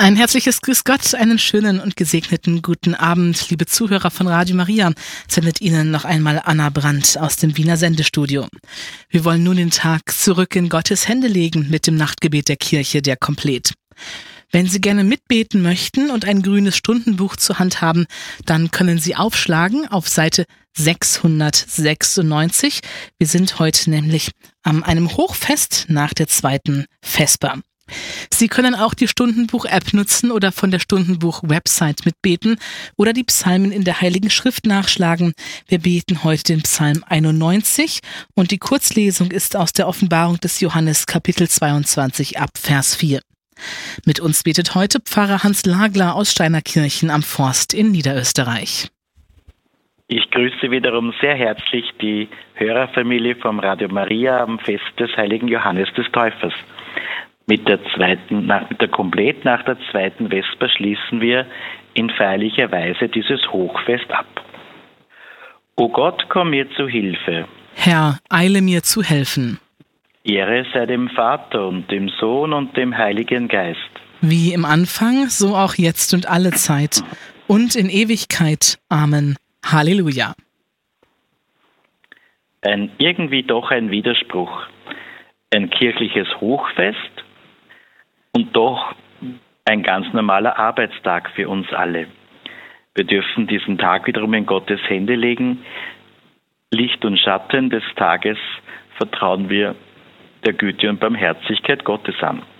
Ein herzliches Grüß Gott, einen schönen und gesegneten guten Abend, liebe Zuhörer von Radio Maria, sendet Ihnen noch einmal Anna Brandt aus dem Wiener Sendestudio. Wir wollen nun den Tag zurück in Gottes Hände legen mit dem Nachtgebet der Kirche, der Komplett. Wenn Sie gerne mitbeten möchten und ein grünes Stundenbuch zur Hand haben, dann können Sie aufschlagen auf Seite 696. Wir sind heute nämlich an einem Hochfest nach der zweiten Vesper. Sie können auch die Stundenbuch-App nutzen oder von der Stundenbuch-Website mitbeten oder die Psalmen in der Heiligen Schrift nachschlagen. Wir beten heute den Psalm 91 und die Kurzlesung ist aus der Offenbarung des Johannes Kapitel 22 ab Vers 4. Mit uns betet heute Pfarrer Hans Lagler aus Steinerkirchen am Forst in Niederösterreich. Ich grüße wiederum sehr herzlich die Hörerfamilie vom Radio Maria am Fest des heiligen Johannes des Täufers. Mit der Komplett nach der zweiten Vesper schließen wir in feierlicher Weise dieses Hochfest ab. O Gott, komm mir zu Hilfe. Herr, eile mir zu helfen. Ehre sei dem Vater und dem Sohn und dem Heiligen Geist. Wie im Anfang, so auch jetzt und alle Zeit und in Ewigkeit. Amen. Halleluja. Irgendwie doch ein Widerspruch. Ein kirchliches Hochfest und doch ein ganz normaler Arbeitstag für uns alle. Wir dürfen diesen Tag wiederum in Gottes Hände legen. Licht und Schatten des Tages vertrauen wir der Güte und Barmherzigkeit Gottes an.